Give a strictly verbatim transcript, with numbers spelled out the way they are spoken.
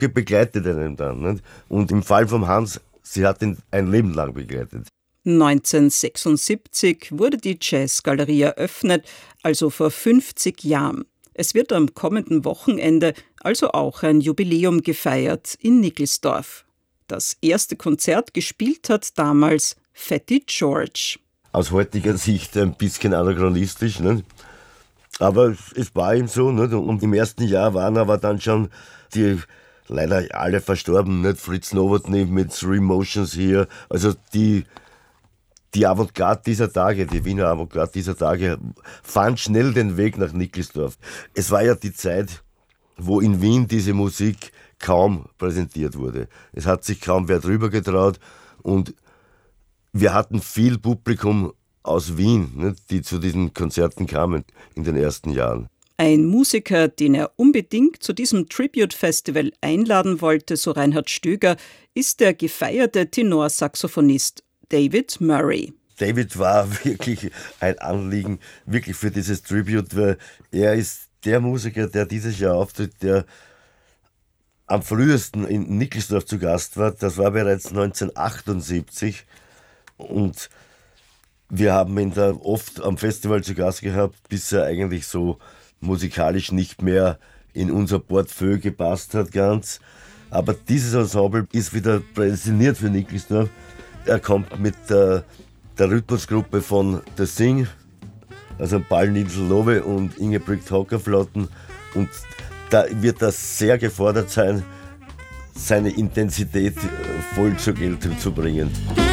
begleitet einen dann. Nicht? Und im Fall von Hans, sie hat ihn ein Leben lang begleitet. neunzehnhundertsechsundsiebzig wurde die Jazzgalerie eröffnet, also vor fünfzig Jahren. Es wird am kommenden Wochenende also auch ein Jubiläum gefeiert in Nickelsdorf. Das erste Konzert gespielt hat damals Fatty George. Aus heutiger Sicht ein bisschen anachronistisch, nicht? Aber es war ihm so. Nicht? Und im ersten Jahr waren aber dann schon die leider alle verstorben, nicht? Fritz Nowotny mit Three Motions hier, also die Die Avantgarde dieser Tage, die Wiener Avantgarde dieser Tage, fand schnell den Weg nach Nickelsdorf. Es war ja die Zeit, wo in Wien diese Musik kaum präsentiert wurde. Es hat sich kaum wer drüber getraut und wir hatten viel Publikum aus Wien, ne, die zu diesen Konzerten kamen in den ersten Jahren. Ein Musiker, den er unbedingt zu diesem Tribute-Festival einladen wollte, so Reinhard Stöger, ist der gefeierte Tenorsaxophonist David Murray. David war wirklich ein Anliegen, wirklich für dieses Tribute, weil er ist der Musiker, der dieses Jahr auftritt, der am frühesten in Nickelsdorf zu Gast war. Das war bereits neunzehnhundertachtundsiebzig und wir haben ihn da oft am Festival zu Gast gehabt, bis er eigentlich so musikalisch nicht mehr in unser Portfolio gepasst hat ganz. Aber dieses Ensemble ist wieder prädestiniert für Nickelsdorf. Er kommt mit der, der Rhythmusgruppe von The Sing, also Paul Nitzel-Lowe und Ingebrigt Hockerflotten. Und da wird er sehr gefordert sein, seine Intensität voll zur Geltung zu bringen.